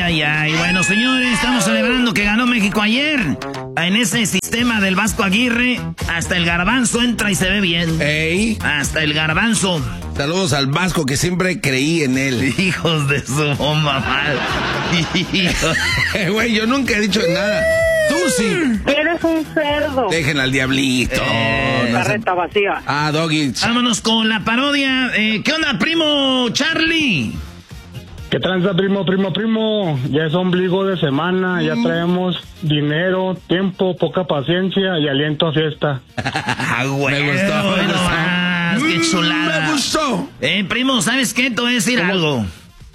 ay, ay. Bueno, señores, estamos celebrando que ganó México ayer. En ese sistema del Vasco Aguirre, hasta el Garbanzo entra y se ve bien. ¡Ey! Hasta el Garbanzo. Saludos al Vasco, que siempre creí en él. Hijos de su mamá. Güey, yo nunca he dicho nada. Tú sí. Eres un cerdo. Dejen al diablito. Carreta vacía. Ah, Doggy. Vámonos con la parodia. ¿Qué onda, primo Charlie? ¿Qué tranza, primo? Ya es ombligo de semana, ya traemos dinero, tiempo, poca paciencia y aliento a fiesta. Güey, Me gustó. Qué chulada. Me gustó. Primo, ¿sabes qué? Te voy a decir algo.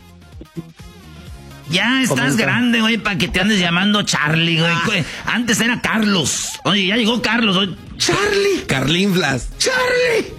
Ya estás Comenta. grande, güey, para que te andes llamando Charlie, güey. Antes era Carlos. Oye, ya llegó Carlos. Oye, Charlie. Carlinflas. Charlie.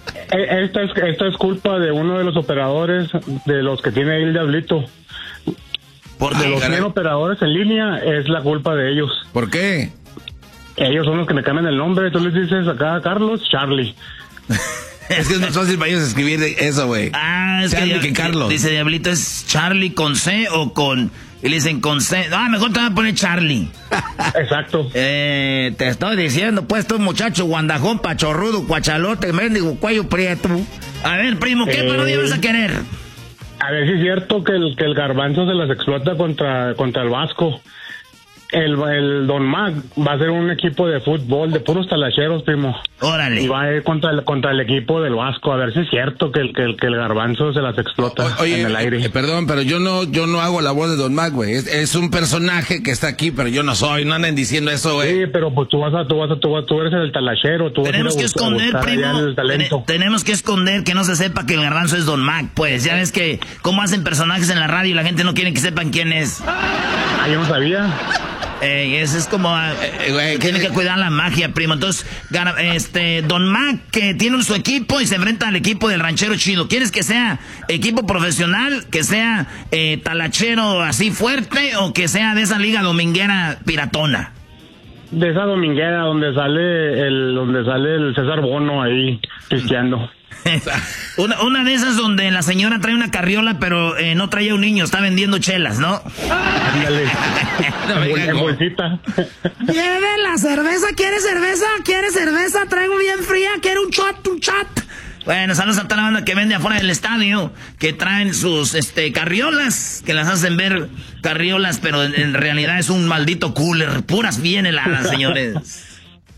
Esta es culpa de uno de los operadores, de los que tiene ahí el diablito. ¿Por De qué? los 100 operadores en línea, es la culpa de ellos. ¿Por qué? Ellos son los que me cambian el nombre. Tú les dices acá a Carlos, Charlie. Es que es más fácil para ellos escribir eso, güey. Es Charlie que que Carlos. Dice Diablito, ¿es Charlie con C o con...? Y le dicen con C. Mejor te voy a poner Charlie. Exacto. Te estoy diciendo, pues, tú muchacho guandajón, pachorrudo, cuachalote, mendigo, cuello prieto. A ver, primo, ¿qué parodia vas a querer? A ver si es cierto que el Garbanzo se las explota contra el Vasco. El Don Mac va a ser un equipo de fútbol de puros talacheros, primo. Órale. Y va a ir contra el equipo del Vasco. A ver si es cierto que el Garbanzo se las explota en el aire. Perdón, pero yo no hago la voz de Don Mac, güey. Es un personaje que está aquí, pero yo no soy. No anden diciendo eso, güey. Sí, pero pues tú eres el talachero. Tú Tenemos que esconder, primo. El talento. Tenemos que esconder que no se sepa que el Garbanzo es Don Mac, pues. Ya ves que cómo hacen personajes en la radio y la gente no quiere que sepan quién es. Yo no sabía. Eso es como... güey, tiene que cuidar la magia, primo. Entonces, Don Mac, que tiene su equipo y se enfrenta al equipo del ranchero chido. ¿Quieres que sea equipo profesional, que sea talachero así fuerte o que sea de esa liga dominguera piratona? De esa dominguera donde sale el César Bono ahí pisteando. una de esas donde la señora trae una carriola, pero no traía un niño, está vendiendo chelas, ¿no? Ándale. En ¿cómo? bolsita. Lleve la cerveza, ¿quiere cerveza? ¿Quiere cerveza? Traigo bien fría, ¿quiere un shot? Bueno, saludos a toda la banda que vende afuera del estadio, que traen sus carriolas, que las hacen ver carriolas, pero en realidad es un maldito cooler, puras bien heladas, señores.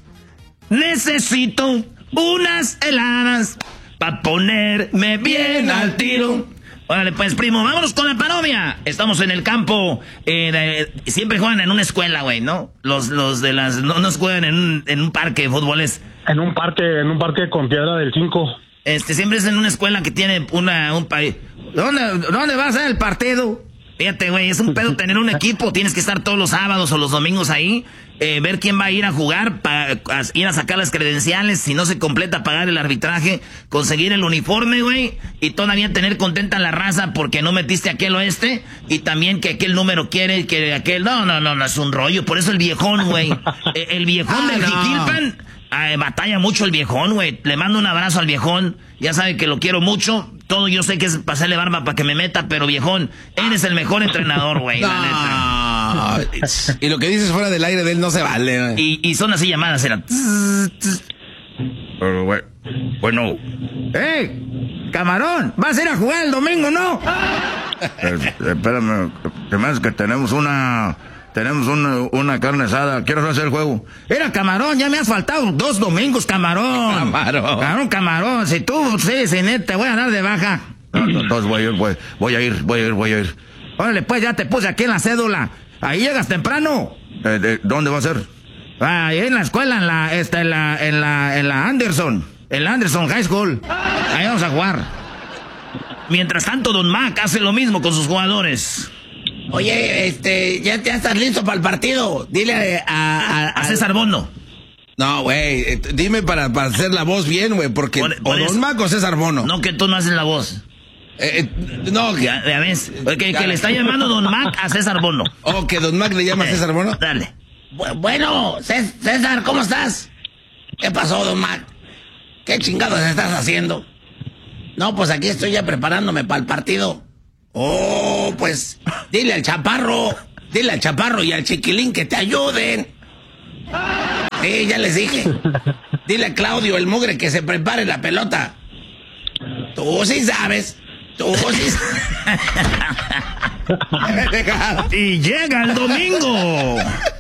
Necesito unas heladas pa' ponerme bien al tiro. Órale, pues, primo, vámonos con la parodia. Estamos en el campo, siempre juegan en una escuela, güey, ¿no? Los de las... No juegan en un parque de fútboles. En un parque con piedra del 5. Siempre es en una escuela que tiene un país. ¿Dónde va a ser el partido? Fíjate, güey, es un pedo tener un equipo. Tienes que estar todos los sábados o los domingos ahí. Ver quién va a ir a jugar, ir a sacar las credenciales. Si no se completa, pagar el arbitraje, conseguir el uniforme, güey. Y todavía tener contenta la raza porque no metiste aquel o y también que aquel número quiere, que aquel... No, es un rollo. Por eso el viejón, güey. El viejón del Jiquilpan... batalla mucho el viejón, güey. Le mando un abrazo al viejón. Ya sabe que lo quiero mucho. Todo yo sé que es pasarle barba para que me meta, pero viejón, eres el mejor entrenador, güey, la neta. Y lo que dices fuera del aire de él no se vale, güey. Y son así llamadas, eran... Bueno. Camarón, vas a ir a jugar el domingo, ¿no? Espérame, que más que tenemos una carne asada. Quiero hacer el juego. Era Camarón, ya me has faltado 2 domingos, Camarón. Camarón. Si tú, sí, neta, te voy a dar de baja. Entonces voy a ir. Órale, pues ya te puse aquí en la cédula. Ahí llegas temprano. ¿Dónde va a ser? Ahí en la escuela, en la Anderson. En la Anderson High School. Ahí vamos a jugar. Mientras tanto, Don Mac hace lo mismo con sus jugadores. Oye, ya estás listo para el partido. Dile a César Bono. No, güey, dime para hacer la voz bien, güey, porque o Don Mac o César Bono. No, que tú no haces la voz. No, ya ves. Que le está llamando Don Mac a César Bono. Oh, que Don Mac le llama a César Bono. Dale. Bueno, César, ¿cómo estás? ¿Qué pasó, Don Mac? ¿Qué chingados estás haciendo? No, pues aquí estoy ya preparándome para el partido. Oh, pues, dile al Chaparro y al Chiquilín que te ayuden. Sí, ya les dije. Dile a Claudio, el mugre, que se prepare la pelota. Tú sí sabes. Y llega el domingo.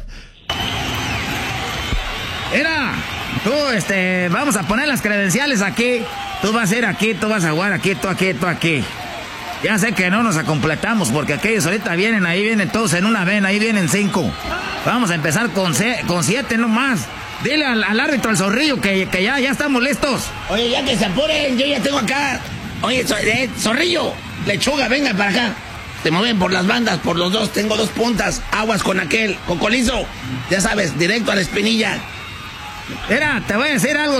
Mira, tú, vamos a poner las credenciales aquí. Tú vas a ir aquí, tú vas a jugar aquí, tú aquí, tú aquí. Ya sé que no nos acompletamos porque aquellos ahorita vienen todos en una vena, ahí vienen 5. Vamos a empezar con 7 nomás. Dile al árbitro, al Zorrillo, que ya estamos listos. Oye, ya que se apuren, yo ya tengo acá. Oye, Zorrillo, Lechuga, venga para acá. Se mueven por las bandas, por los dos, tengo 2 puntas. Aguas con aquel, Cocolizo. Ya sabes, directo a la espinilla. Mira, te voy a decir algo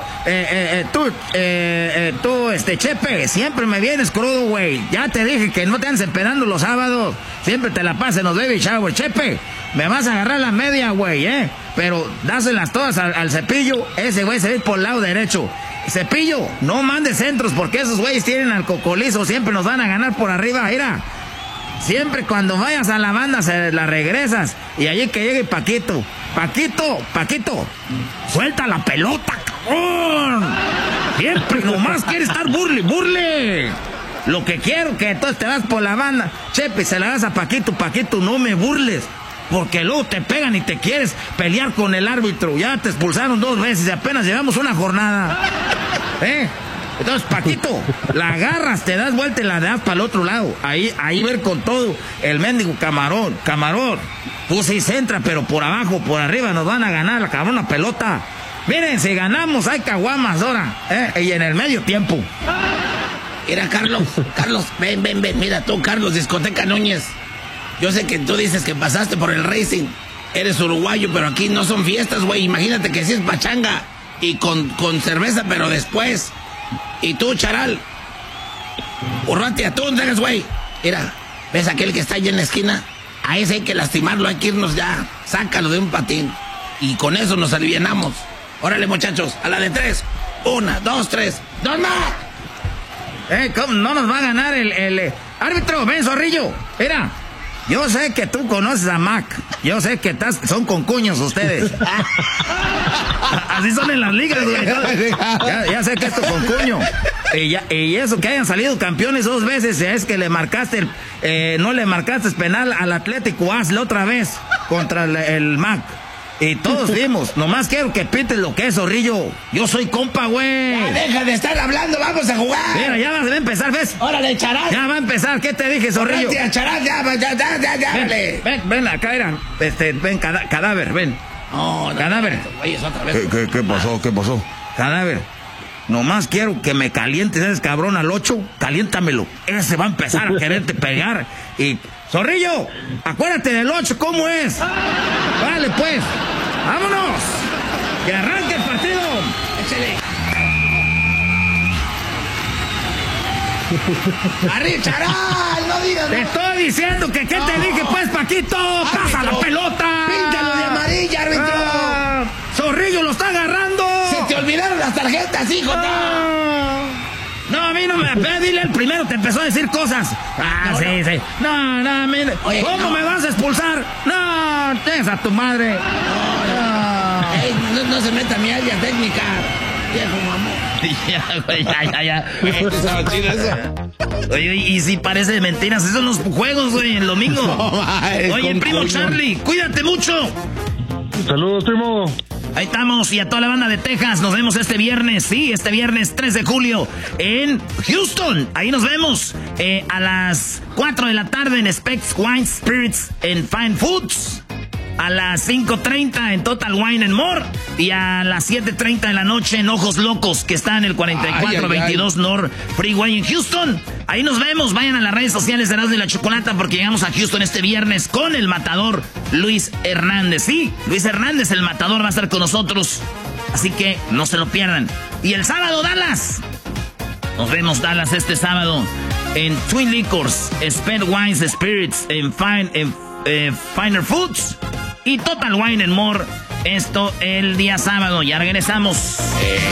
tú, Chepe, siempre me vienes crudo, güey. Ya te dije que no te andes empedando los sábados. Siempre te la pases en los baby shower. Chepe, me vas a agarrar la media, güey, pero dáselas todas al Cepillo. Ese güey se ve por el lado derecho. Cepillo, no mandes centros porque esos güeyes tienen al Cocolizo. Siempre nos van a ganar por arriba, mira. Siempre cuando vayas a la banda se la regresas. Y allí que llegue Paquito, suelta la pelota, cabrón. Siempre nomás quieres estar burle. Lo que quiero que entonces te vas por la banda, Chepe, se la das a Paquito, no me burles. Porque luego te pegan y te quieres pelear con el árbitro. Ya te expulsaron 2 veces y apenas llevamos una jornada. Entonces, Paquito, la agarras, te das vuelta y la das para el otro lado. Ahí ver con todo el mendigo Camarón. Tú sí centra, pero por abajo, por arriba nos van a ganar la cabrona pelota. Miren, si ganamos hay caguamas ahora, y en el medio tiempo. Mira, Carlos, ven, mira tú, Carlos, Discoteca Núñez. Yo sé que tú dices que pasaste por el Racing, eres uruguayo, pero aquí no son fiestas, güey. Imagínate que si es pachanga y con cerveza, pero después. Y tú, Charal, burrate a tú, güey. Mira, ¿ves aquel que está allí en la esquina? A ese hay que lastimarlo, hay que irnos ya. Sácalo de un patín. Y con eso nos alivianamos. Órale, muchachos, a la de 3. 1, 2, 3. ¡Dos más! ¿Cómo no nos va a ganar el árbitro? Ven, Zorrillo. Mira, yo sé que tú conoces a Mac. Yo sé que son concuños ustedes. Así son en las ligas, güey. Ya sé que es tu concuño. Y eso que hayan salido campeones 2 veces es que le marcaste no le marcaste penal al Atlético la otra vez contra el Mac. Y todos vimos. Nomás quiero que pites lo que es, Zorrillo. Yo soy compa, güey. Ya deja de estar hablando, vamos a jugar. Mira, ya va a empezar, ¿ves? Órale, Charal. Ya va a empezar, ¿qué te dije, Zorrillo? Charal, ya. Ven, acá era. Ven, cadáver, ven. No, cadáver. Oye, otra vez. ¿Qué pasó? Cadáver. Nomás quiero que me calientes, ese cabrón al 8. Caliéntamelo. Ese va a empezar a quererte pegar. Y, Zorrillo, acuérdate del 8, ¿cómo es? Vale, pues. ¡Vámonos! ¡Que arranque el partido! ¡Échale! ¡Arriba, Charal! ¡No digas! Te estoy diciendo que ¿qué te dije, pues, Paquito? ¡Pasa la pelota! ¡Píntalo de amarilla, árbitro! ¡Zorrillo lo está agarrando! ¡Se te olvidaron las tarjetas, hijo! No, a mí no me... Dile el primero, te empezó a decir cosas. Sí. No, mira. Oye, ¿cómo me vas a expulsar? No, tienes a tu madre. No se meta mi área técnica, viejo mamón. Ya. Estaba chido eso. Oye, y si parece mentira, esos son los juegos, güey, el domingo. Oye, primo Charlie, cuídate mucho. Saludos, primo. Ahí estamos, y a toda la banda de Texas, nos vemos este viernes, este viernes 3 de julio en Houston. Ahí nos vemos a las 4 de la tarde en Specs Wine Spirits en Fine Foods. A las 5:30 en Total Wine and More. Y a las 7:30 de la noche en Ojos Locos, que está en el 4422 North Freeway en Houston. Ahí nos vemos. Vayan a las redes sociales de Erasmo y la Chocolata porque llegamos a Houston este viernes con el matador Luis Hernández. Sí, Luis Hernández, el matador, va a estar con nosotros. Así que no se lo pierdan. Y el sábado, Dallas. Nos vemos, Dallas, este sábado en Twin Liquors, Sped Wines Spirits, en Finer Foods y Total Wine and More. Esto el día sábado. Ya regresamos.